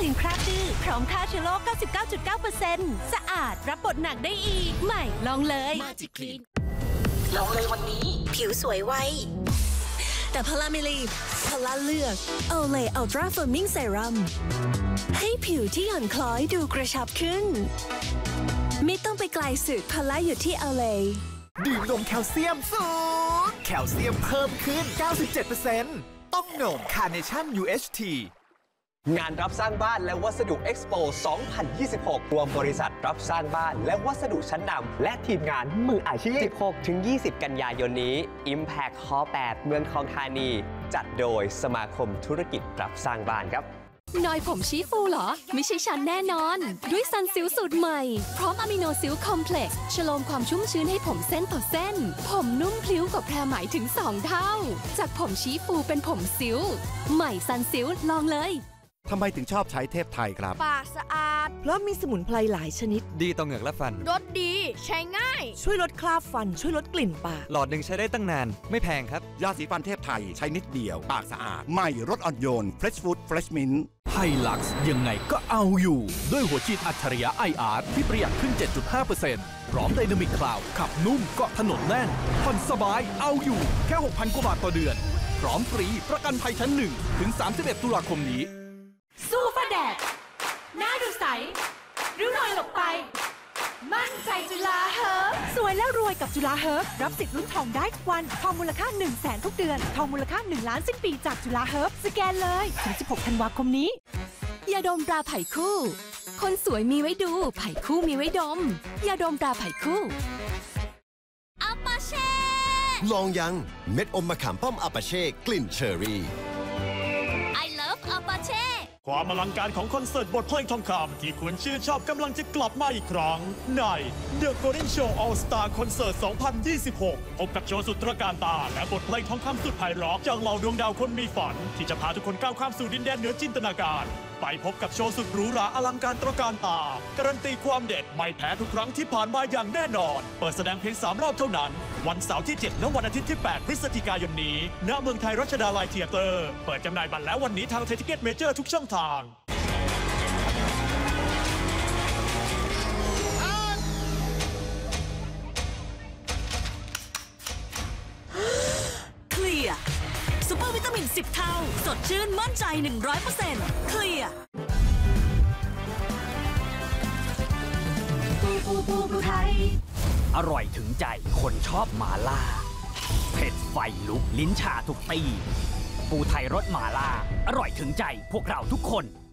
ลีนคราบดื้อพร้อมฆ่าเชื้อโรค 99.9% สะอาดรับบทหนักได้อีกใหม่ลองเลย Magic Clean ลองเลยวันนี้ผิวสวยไวแต่พลาไม่รีบพลาเลือกOlay Ultra Firming Serum ให้ผิวที่หย่อนคล้อยดูกระชับขึ้นไม่ต้องไปไกลสุดพลาอยู่ที่Olay ดื่มนมแคลเซียมสูงแคลเซียมเพิ่มขึ้น 97% ต้องนม Carnation UHT งานรับสร้างบ้านและวัสดุเอ็กซ์โป 2026 รวมบริษัทรับสร้างบ้านและวัสดุชั้นนำและทีมงานมืออาชีพ 16-20 กันยายนนี้ Impact Hall 8 เมืองทองธานีจัดโดยสมาคมธุรกิจรับสร้างบ้านครับนอยผมชี้ฟูเหรอไม่ใช่ฉันแน่นอนด้วยซันซิลสูตรใหม่พร้อมอะมิโนซิลคอมเพล็กซ์ฉโลมความชุ่มชื้นให้ผมเส้นต่อเส้นผมนุ่มพลิ้วกว่าแพรไหมถึง2 เท่าจากผมชี้ฟูเป็นผมซิลใหม่ซันซิลลองเลยทำไมถึงชอบใช้เทพไทยครับปากสะอาดเพราะมีสมุนไพรหลายชนิดดีต่อเหงือกและฟันรสดีใช้ง่ายช่วยลดคราบฟันช่วยลดกลิ่นปากหลอดหนึ่งใช้ได้ตั้งนานไม่แพงครับยาสีฟันเทพไทยใช้นิดเดียวปากสะอาดใหม่รสอ่อนโยน Fresh Food Fresh Mint ไฮลักซ์ยังไงก็เอาอยู่ด้วยหัวฉีดอัจฉริยะ IR ที่ประหยัดขึ้น 7.5% พร้อมไดนามิกคลาวด์ขับนุ่มเกาะถนนแน่นผ่อนสบายเอาอยู่แค่ 6,000 กว่าบาทต่อเดือนพร้อมฟรีประกันภัยชั้น1ถึง 31 ตุลาคมนี้สู้ฟ้าแดดหน้าดูใสริ้วรอยหลบไปมั่นใจจุฬาเฮิร์บสวยและรวยกับจุฬาเฮิร์บรับสิทธิ์ลุ้นทองได้ทุกวันทองมูลค่า 100,000 ทุกเดือนทองมูลค่า1 ล้านสิ้นปีจากจุฬาเฮิร์บสแกนเลยถึง 16 ธันวาคมนี้ยาดมตราไผ่คู่คนสวยมีไว้ดูไผ่คู่มีไว้ดมยาดมตราไผ่คู่อัปปาเช่ลองยังเม็ดอมมะขามป้อมอัปปาเช่กลิ่นเชอร์รี่อัปปาเช่ความอลังการของคอนเสิร์ตบทเพลงทองคำที่คุณชื่นชอบกำลังจะกลับมาอีกครั้งใน The Golden Show All Star Concert 2026 พบกับโชว์สุดตระการตาและบทเพลงทองคำสุดไพเราะจากเหล่าดวงดาวคนมีฝันที่จะพาทุกคนก้าวข้ามสู่ดินแดนเหนือจินตนาการไปพบกับโชว์สุดหรูหราอลังการตระการตาการันตีความเด็ดไม่แพ้ทุกครั้งที่ผ่านมาอย่างแน่นอนเปิดแสดงเพียง3 รอบเท่านั้นวันเสาร์ที่ 7 และวันอาทิตย์ที่ 8 พฤศจิกายนนี้ณเมืองไทยรัชดาลัยเธียเตอร์เปิดจำหน่ายบัตรแล้ววันนี้ทางไทยทิเก็ตเมเจอร์ทุกช่องทางเคลียร์ซุปเปอร์วิตามิน10 เท่าสดชื่นมั่นใจ 100% เคลียร์ปูไทยอร่อยถึงใจคนชอบหม่าล่าเผ็ดไฟลุกลิ้นชาทุกตีปูไทยรสหม่าล่าอร่อยถึงใจพวกเราทุกคน